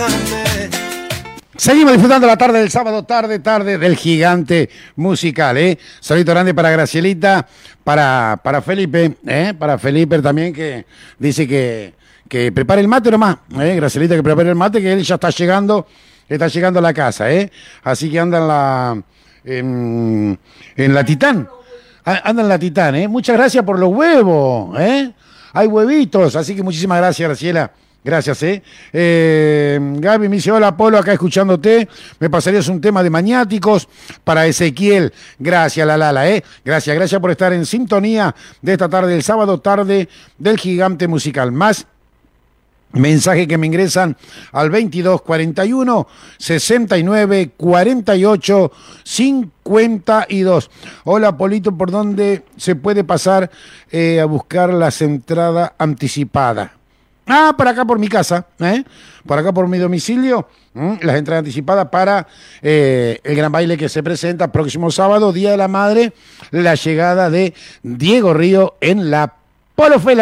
Seguimos disfrutando la tarde del sábado, tarde del gigante musical, ¿eh? Saludito grande para Gracielita, para Felipe, para Felipe también, que dice que prepare el mate nomás, Gracielita, que prepare el mate, que él ya está llegando a la casa, así que anda en la Titán, anda en la Titán, muchas gracias por los huevos, hay huevitos, así que muchísimas gracias, Graciela. Gracias, Gaby me dice, hola Polo, acá escuchándote, me pasarías un tema de Maniáticos para Ezequiel. Gracias, Lala, Gracias por estar en sintonía de esta tarde del sábado, tarde del gigante musical. Más mensaje que me ingresan al 2241 69 48 52. Hola Polito, ¿por dónde se puede pasar a buscar las entradas anticipadas? Por acá por mi casa, por acá por mi domicilio, las entradas anticipadas para el gran baile que se presenta próximo sábado, Día de la Madre, la llegada de Diego Río en la Polo Fela.